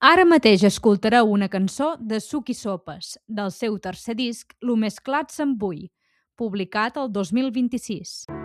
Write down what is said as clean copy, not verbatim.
Ara mateix escoltareu una cançó de Suc i Sopes, del seu tercer disc Lo més clar se'm vull, publicat el 2026.